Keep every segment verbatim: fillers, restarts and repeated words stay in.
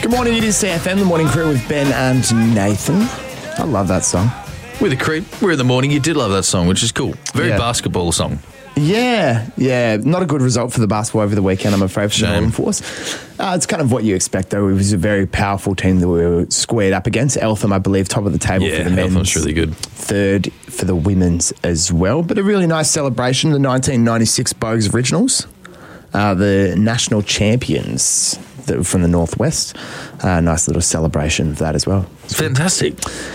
Good morning, it is C F M, the morning crew with Ben and Nathan. I love that song. We're the crew. We're in the morning. You did love that song, which is cool. Very Yeah. basketball song. Yeah, yeah. Not a good result for the basketball over the weekend, I'm afraid, for the Shame. Northern Force. Uh, it's kind of what you expect, though. It was a very powerful team that we were squared up against. Eltham, I believe, top of the table Yeah, for the men's. Eltham's really good. Third for the women's as well. But a really nice celebration, the nineteen ninety-six Bogues Originals, uh, the national champions that were from the Northwest. Uh, nice little celebration of that as well. Fantastic.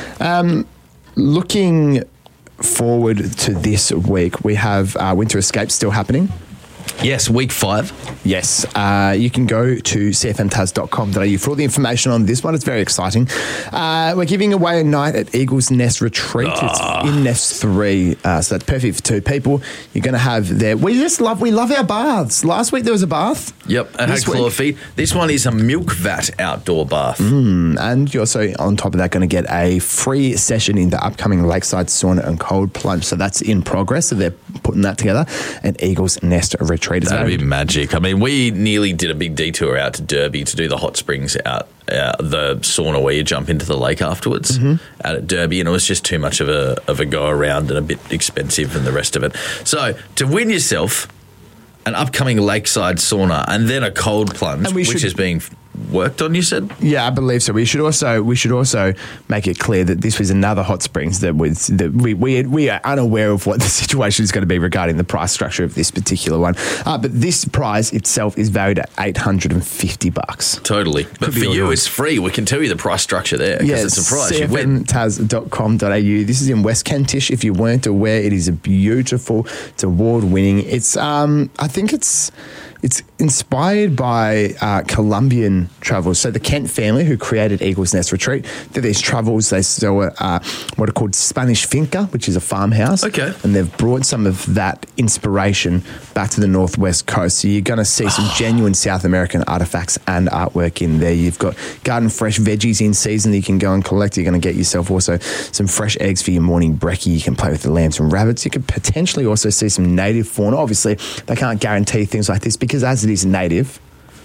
Looking forward to this week, we have uh, Winter Escape still happening. Yes, week five. Yes, uh, you can go to c f m tas dot com dot a u for all the information on this one. It's very exciting. Uh, we're giving away a night at Eagles Nest Retreat. Ah. It's in Nest three, uh, so that's perfect for two people. You're going to have there. We just love, we love our baths. Last week there was a bath. Yep, it had This claw week- feet. This one is a milk vat outdoor bath. And you're also, on top of that, going to get a free session in the upcoming Lakeside Sauna and Cold Plunge. So that's in progress. So they're putting that together. And Eagles Nest Retreat is That'd be going. magic. I mean, we nearly did a big detour out to Derby to do the hot springs out, uh, the sauna where you jump into the lake afterwards out at Derby, and it was just too much of a of a go around and a bit expensive and the rest of it. So to win yourself an upcoming lakeside sauna and then a cold plunge, And we which should- is being worked on, you said? Yeah, I believe so. We should also we should also make it clear that this was another hot springs that was that we we, we are unaware of what the situation is going to be regarding the price structure of this particular one. Uh, but this prize itself is valued at eight hundred and fifty bucks. Totally. But Could be for all you, yours. it's free. We can tell you the price structure there because Yes, it's a prize. c You f win. m tas dot com dot a u. This is in West Kentish. If you weren't aware, it is a beautiful, it's award winning. It's um I think it's it's inspired by uh, Colombian travels. So the Kent family who created Eagles Nest Retreat, they're these travels. They saw uh, what are called Spanish finca, which is a farmhouse. Okay. And they've brought some of that inspiration back to the Northwest Coast. So you're going to see some genuine South American artifacts and artwork in there. You've got garden fresh veggies in season that you can go and collect. You're going to get yourself also some fresh eggs for your morning brekkie. You can play with the lambs and rabbits. You could potentially also see some native fauna. Obviously, they can't guarantee things like this because as it is native,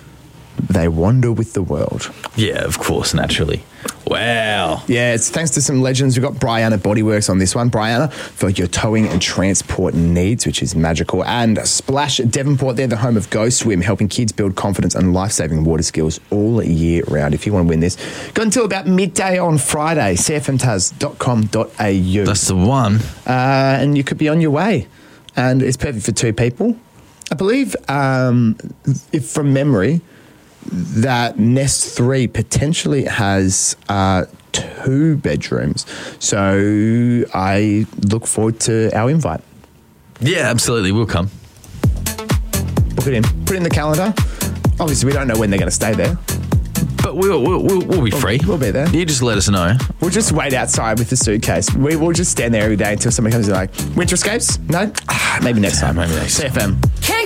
they wander with the world. Yeah, of course, naturally. Wow. Yeah, it's thanks to some legends. We've got Brianna Bodyworks on this one. Brianna for your towing and transport needs, which is magical. And Splash Devonport, they're the home of Go Swim, helping kids build confidence and life-saving water skills all year round. If you want to win this, go until about midday on Friday, c f m tas dot com dot a u. That's the one. Uh, and you could be on your way. And it's perfect for two people. I believe, um, if from memory, that Nest three potentially has uh, two bedrooms. So I look forward to our invite. Yeah, absolutely. We'll come. Book it in. Put it in the calendar. Obviously, we don't know when they're going to stay there. But we'll, we'll, we'll, we'll be free. We'll be there. You just let us know. We'll just wait outside with the suitcase. We will just stand there every day until somebody comes and like, Winter Escapes? No? Ah, maybe next time. Maybe next C F M.